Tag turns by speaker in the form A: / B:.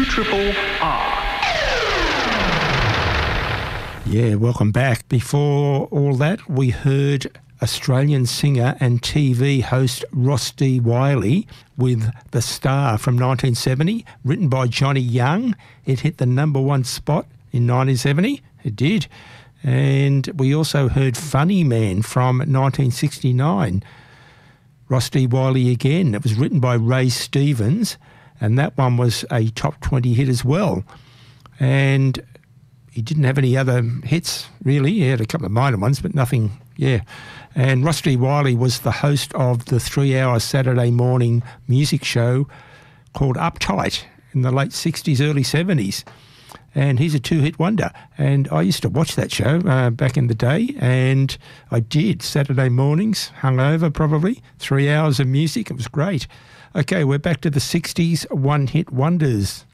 A: 2RRR.
B: Yeah, welcome back. Before all that, we heard Australian singer and TV host Ross D. Wiley with The Star from 1970, written by Johnny Young. It hit the #1 spot in 1970. It did. And we also heard Funny Man from 1969. Ross D. Wiley again. It was written by Ray Stevens, and that one was a top 20 hit as well. And he didn't have any other hits, really. He had a couple of minor ones, but nothing, yeah. And Ross D. Wiley was the host of the 3-hour Saturday morning music show called Uptight in the late 60s, early 70s. And he's a two-hit wonder. And I used to watch that show back in the day, and I did. Saturday mornings, hungover probably, 3 hours of music. It was great. Okay, we're back to the 60s one-hit wonders.